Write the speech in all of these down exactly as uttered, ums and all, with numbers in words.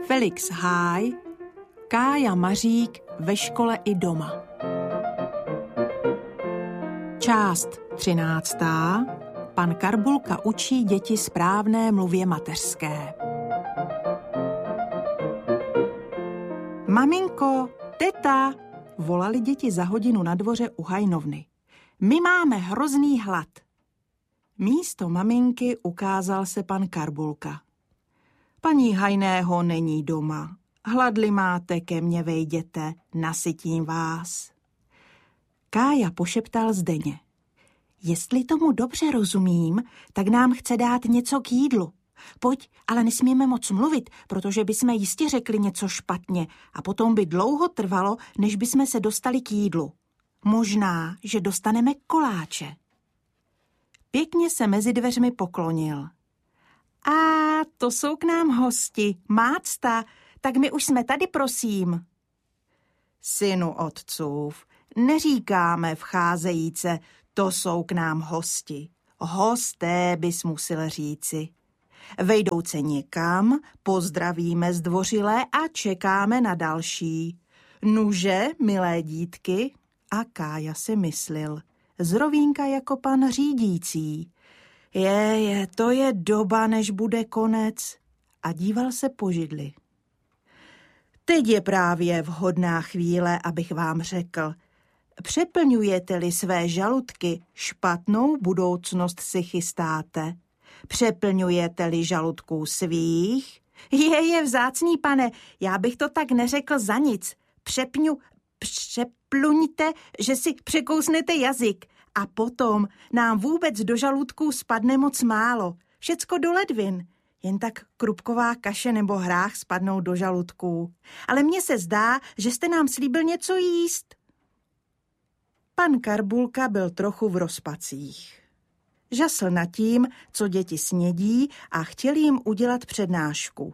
Felix Háj, Kája Mařík ve škole i doma. Část třináctá. Pan Karbulka učí děti správné mluvě mateřské. Maminko, teta, volali děti za hodinu na dvoře u hajnovny. My máme hrozný hlad. Místo maminky ukázal se pan Karbulka. Paní Hajného není doma. Hladli máte, ke mně vejděte, nasytím vás. Kája pošeptal Zdeně. Jestli tomu dobře rozumím, tak nám chce dát něco k jídlu. Pojď, ale nesmíme moc mluvit, protože bychom jistě řekli něco špatně a potom by dlouho trvalo, než bychom se dostali k jídlu. Možná, že dostaneme koláče. Pěkně se mezi dveřmi poklonil. A to jsou k nám hosti, mácta, tak my už jsme tady, prosím. Synu otcův, neříkáme vcházejíce, to jsou k nám hosti. Hosté bys musel říci. Vejdouce někam, pozdravíme zdvořile a čekáme na další. Nuže, milé dítky, a Kája si myslil, zrovínka jako pan řídící. Je, je, to je doba, než bude konec. A díval se po židli. Teď je právě vhodná chvíle, abych vám řekl, přeplňujete-li své žaludky, špatnou budoucnost si chystáte. Přeplňujete-li žaludků svých? Je, je vzácný, pane, já bych to tak neřekl za nic. Přepňu, přepluňte, že si překousnete jazyk a potom nám vůbec do žaludků spadne moc málo. Všecko do ledvin. Jen tak krupková kaše nebo hrách spadnou do žaludků. Ale mně se zdá, že jste nám slíbil něco jíst. Pan Karbulka byl trochu v rozpacích. Žasl nad tím, co děti snědí a chtěl jim udělat přednášku.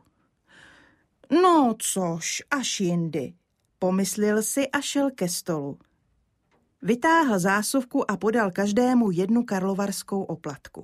No což, až jindy, pomyslel si a šel ke stolu. Vytáhl zásuvku a podal každému jednu karlovarskou oplatku.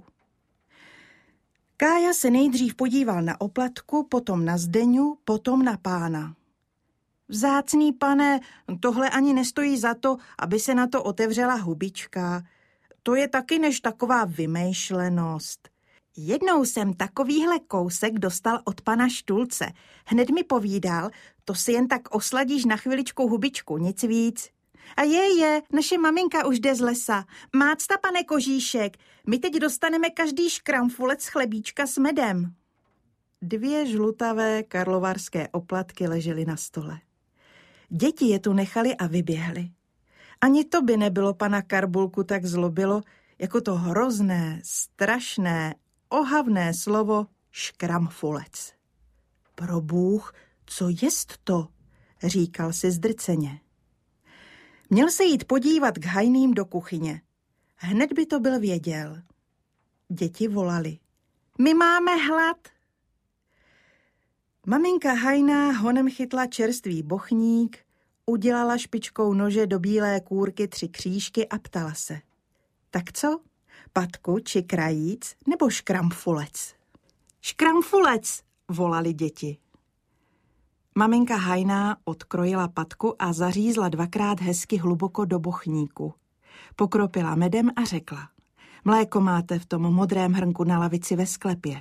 Kája se nejdřív podíval na oplatku, potom na Zdeňu, potom na pána. Vzácný pane, tohle ani nestojí za to, aby se na to otevřela hubička. To je taky než taková vymýšlenost. Jednou jsem takovýhle kousek dostal od pana Štulce. Hned mi povídal, to si jen tak osladíš na chviličku hubičku, nic víc. A je, je, naše maminka už jde z lesa. Mácta, pane Kožíšek, my teď dostaneme každý škramfulec chlebíčka s medem. Dvě žlutavé karlovarské oplatky ležely na stole. Děti je tu nechali a vyběhly. Ani to by nebylo pana Karbulku tak zlobilo, jako to hrozné, strašné, ohavné slovo škramfulec. Probůh, co jest to? Říkal si zdrceně. Měl se jít podívat k Hajným do kuchyně. Hned by to byl věděl. Děti volali. My máme hlad. Maminka Hajná honem chytla čerstvý bochník, udělala špičkou nože do bílé kůrky tři křížky a ptala se. Tak co? Patku či krajíc nebo škramfulec? Škramfulec, volali děti. Maminka Hajná odkrojila patku a zařízla dvakrát hezky hluboko do bochníku. Pokropila medem a řekla. Mléko máte v tom modrém hrnku na lavici ve sklepě.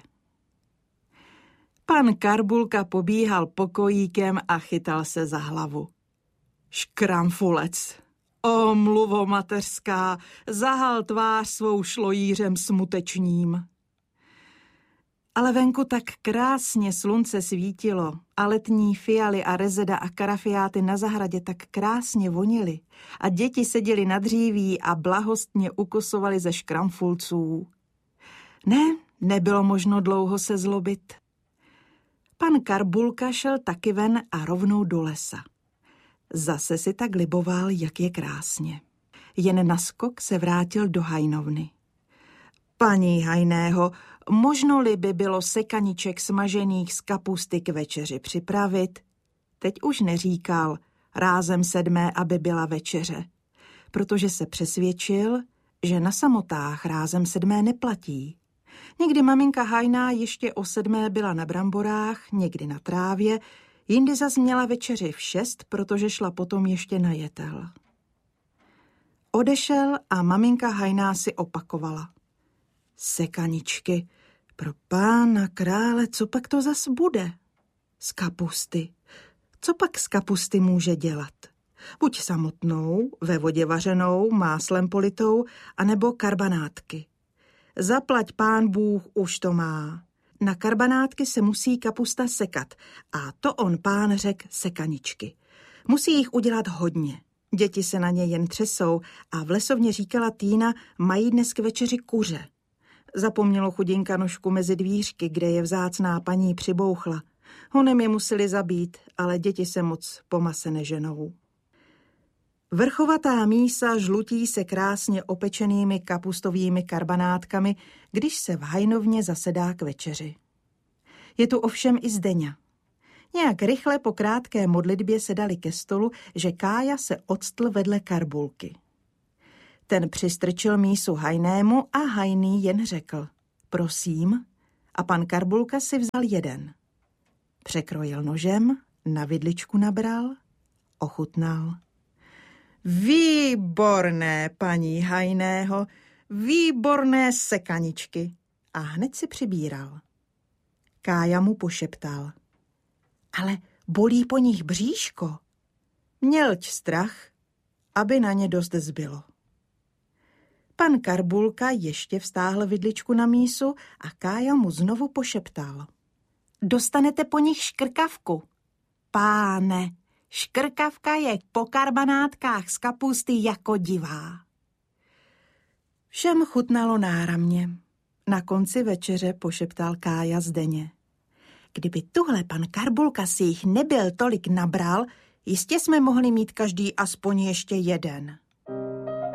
Pan Karbulka pobíhal pokojíkem a chytal se za hlavu. Škramfulec, o mluvo mateřská, zahal tvář svou šlojířem smutečním. Ale venku tak krásně slunce svítilo a letní fialy a rezeda a karafiáty na zahradě tak krásně vonily a děti seděly na dříví a blahostně ukosovali ze škramfulců. Ne, nebylo možno dlouho se zlobit. Pan Karbulka šel taky ven a rovnou do lesa. Zase si tak liboval, jak je krásně. Jen naskok se vrátil do hajnovny. Paní Hajného, možno-li by bylo sekaniček smažených z kapusty k večeři připravit? Teď už neříkal, rázem sedmé, aby byla večeře, protože se přesvědčil, že na samotách rázem sedmé neplatí. Někdy maminka hajná ještě o sedmé byla na bramborách, někdy na trávě, jindy zas měla večeři v šest, protože šla potom ještě na jetel. Odešel a maminka hajná si opakovala. Sekaničky, pro pána krále, co pak to zas bude? Z kapusty. Co pak z kapusty může dělat? Buď samotnou, ve vodě vařenou, máslem politou, anebo karbanátky. Zaplať pán Bůh, už to má. Na karbanátky se musí kapusta sekat a to on pán řek sekaničky. Musí jich udělat hodně. Děti se na ně jen třesou a v lesovně říkala Týna, mají dnes k večeři kuře. Zapomnělo chudinka nožku mezi dvířky, kde je vzácná paní přibouchla. Honem je museli zabít, ale děti se moc po mase neženou. Vrchovatá mísa žlutí se krásně opečenými kapustovými karbanátkami, když se v hajnovně zasedá k večeři. Je tu ovšem i Zdeňa. Nějak rychle po krátké modlitbě se dali ke stolu, že Kája se odstl vedle Karbulky. Ten přistrčil mísu hajnému a hajný jen řekl prosím a pan Karbulka si vzal jeden. Překrojil nožem, na vidličku nabral, ochutnal. Výborné, paní hajného, výborné sekaničky. A hned si přibíral. Kája mu pošeptal. Ale bolí po nich bříško. Mělť strach, aby na ně dost zbylo. Pan Karbulka ještě vztáhl vidličku na mísu a Kája mu znovu pošeptal. Dostanete po nich škrkavku. Páne, škrkavka je po karbanátkách z kapusty jako divá. Všem chutnalo náramně. Na konci večeře pošeptal Kája Zdeně. Kdyby tuhle pan Karbulka si jich nebyl tolik nabral, jistě jsme mohli mít každý aspoň ještě jeden.